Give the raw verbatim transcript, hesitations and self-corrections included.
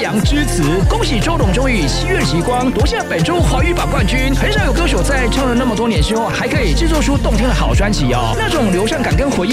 良之词。恭喜周董终于以七月极光夺下本周华语榜冠军。很少有歌手在唱了那么多年之后，还可以制作出动听的好专辑哦，那种流畅感跟回忆。